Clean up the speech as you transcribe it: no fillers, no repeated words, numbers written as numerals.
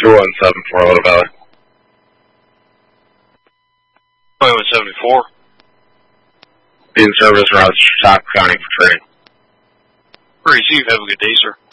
2174 Little Valley. 2174. Being service routes to Chautauqua County for training. Receive. Have a good day, sir.